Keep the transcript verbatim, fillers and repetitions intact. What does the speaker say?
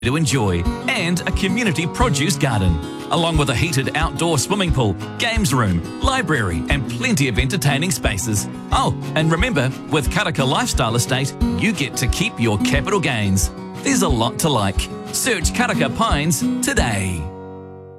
to enjoy, and a community produce garden, along with a heated outdoor swimming pool, games room, library, and plenty of entertaining spaces. Oh, and remember, with Karaka Lifestyle Estate, you get to keep your capital gains. There's a lot to like. Search Karaka Pines today.